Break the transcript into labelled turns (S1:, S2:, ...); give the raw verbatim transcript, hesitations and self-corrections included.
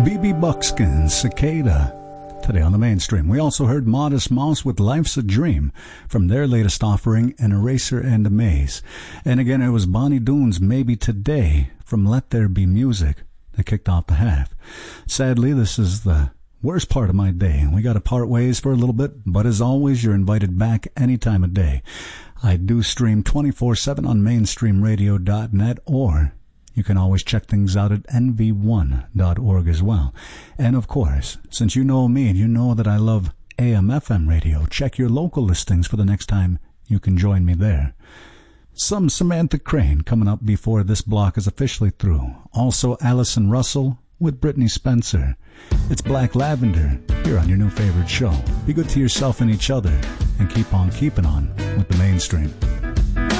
S1: B B Buckskin, Cicada. Today on the mainstream, we also heard Modest Mouse with Life's a Dream from their latest offering, An Eraser and a Maze. And again, it was Bonnie Doon's Maybe Today from Let There Be Music that kicked off the half. Sadly, this is the worst part of my day. We got to part ways for a little bit, but as always, you're invited back any time of day. I do stream twenty-four seven on mainstream radio dot net, or you can always check things out at N V one dot org as well. And of course, since you know me and you know that I love A M F M radio, check your local listings for the next time you can join me there. Some Samantha Crane coming up before this block is officially through. Also Allison Russell with Brittany Spencer. It's Black Lavender here on your new favorite show. Be good to yourself and each other, and keep on keeping on with the mainstream.